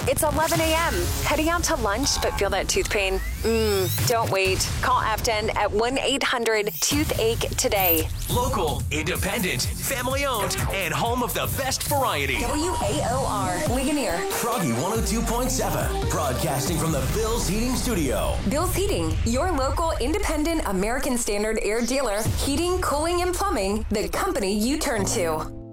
It's 11 a.m. Heading out to lunch but feel that tooth pain? Don't wait. Call Afton at 1-800-TOOTHACHE today. Local, independent, family-owned, and home of the best variety. WAOR, Ligonier. Froggy 102.7, broadcasting from the Bill's Heating Studio. Bill's Heating, your local independent American Standard air dealer. Heating, cooling, and plumbing, the company you turn to.